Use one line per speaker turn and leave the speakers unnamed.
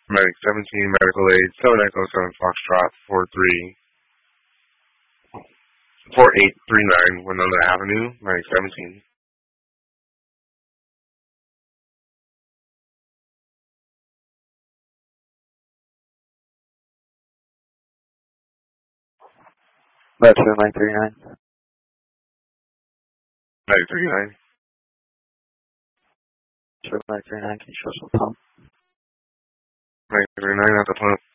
Medic 17, medical aid, 7 Echo 7 Foxtrot, 4839, Winona Avenue, Medic 17.
About 2939.
Medic 39.
2939, can you show us a pump?
Medic 39 at the pump.